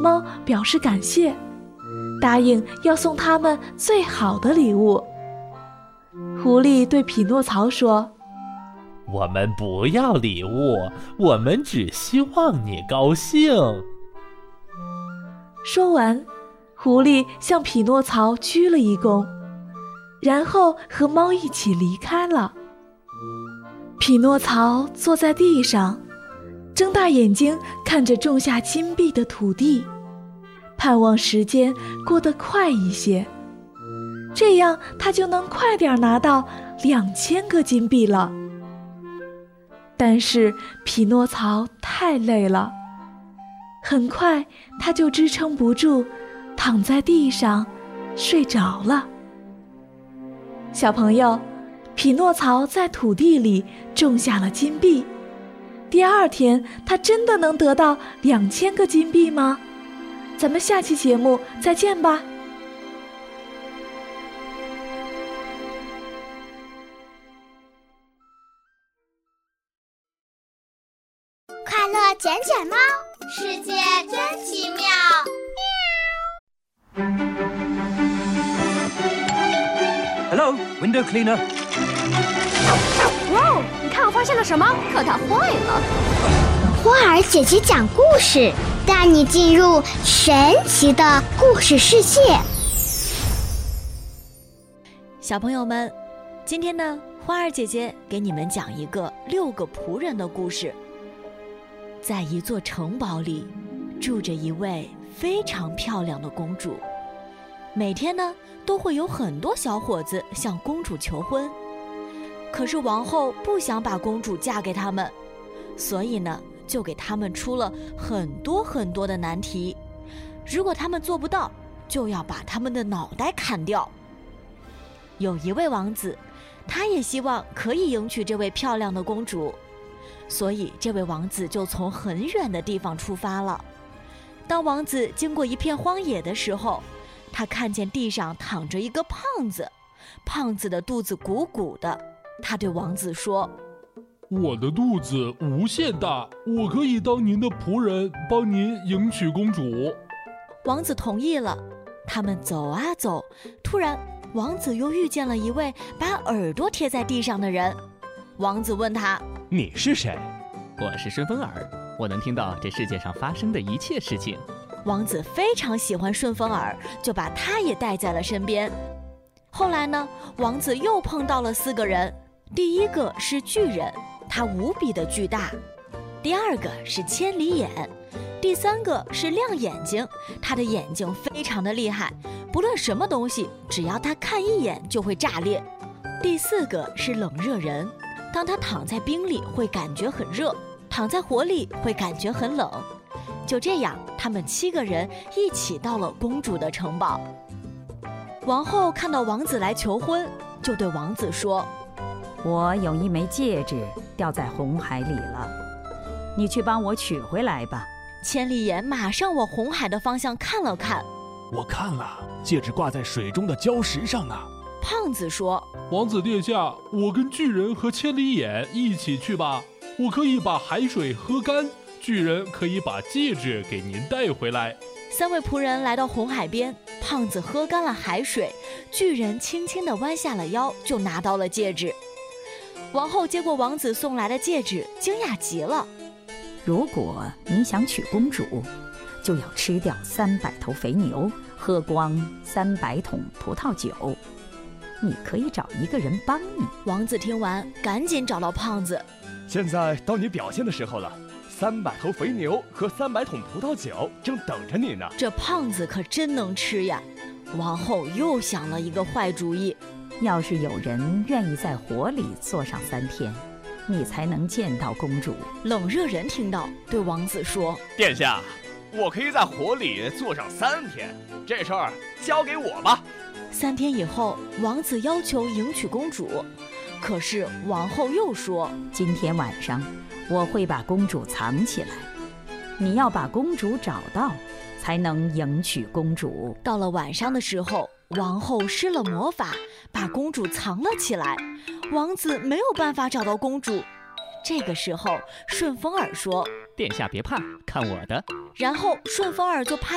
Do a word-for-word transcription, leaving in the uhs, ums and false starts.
猫表示感谢，答应要送他们最好的礼物。狐狸对匹诺曹说： 我们不要礼物，我们只希望你高兴。 说完，狐狸向匹诺曹鞠了一躬，然后和猫一起离开了。匹诺曹坐在地上，睁大眼睛看着种下金币的土地，盼望时间过得快一些，这样他就能快点拿到两千个金币了。但是匹诺曹太累了，很快他就支撑不住，躺在地上睡着了。小朋友，匹诺曹在土地里种下了金币，第二天他真的能得到两千个金币吗？咱们下期节目再见吧。 快乐捡捡猫，世界真奇妙。 Hello, window cleaner. 哇，你看我发现了什么？可它坏了。 花儿姐姐讲故事，带你进入神奇的故事世界。 小朋友们，今天呢，花儿姐姐给你们讲一个六个仆人的故事。在一座城堡里，住着一位非常漂亮的公主。每天呢，都会有很多小伙子向公主求婚。可是王后不想把公主嫁给他们，所以呢，就给他们出了很多很多的难题。如果他们做不到，就要把他们的脑袋砍掉。有一位王子，他也希望可以迎娶这位漂亮的公主。所以这位王子就从很远的地方出发了。当王子经过一片荒野的时候，他看见地上躺着一个胖子，胖子的肚子鼓鼓的。他对王子说： 我的肚子无限大，我可以当您的仆人，帮您迎娶公主。 王子同意了。他们走啊走，突然王子又遇见了一位把耳朵贴在地上的人。王子问他： 你是谁？ 我是顺风耳，我能听到这世界上发生的一切事情。 王子非常喜欢顺风耳，就把他也带在了身边。后来呢，王子又碰到了四个人。第一个是巨人，他无比的巨大。第二个是千里眼。第三个是亮眼睛，他的眼睛非常的厉害，不论什么东西，只要他看一眼就会炸裂。第四个是冷热人，当他躺在冰里会感觉很热，躺在火里会感觉很冷。就这样，他们七个人一起到了公主的城堡。王后看到王子来求婚，就对王子说： 我有一枚戒指掉在红海里了，你去帮我取回来吧。 千里眼马上往红海的方向看了看， 我看了，戒指挂在水中的礁石上呢。 胖子说： 王子殿下，我跟巨人和千里眼一起去吧，我可以把海水喝干，巨人可以把戒指给您带回来。 三位仆人来到红海边，胖子喝干了海水，巨人轻轻地弯下了腰，就拿到了戒指。王后接过王子送来的戒指，惊讶极了。 如果你想娶公主，就要吃掉三百头肥牛，喝光三百桶葡萄酒。你可以找一个人帮你。 王子听完，赶紧找到胖子。 现在到你表现的时候了，三百头肥牛和三百桶葡萄酒正等着你呢。 这胖子可真能吃呀！王后又想了一个坏主意。 要是有人愿意在火里坐上三天，你才能见到公主。 冷热人听到，对王子说： 殿下，我可以在火里坐上三天，这事儿交给我吧。 三天以后，王子要求迎娶公主，可是王后又说： 今天晚上我会把公主藏起来，你要把公主找到，才能迎娶公主。 到了晚上的时候，王后施了魔法，把公主藏了起来。王子没有办法找到公主。这个时候，顺风耳说： 殿下别怕，看我的。 然后顺风耳就拍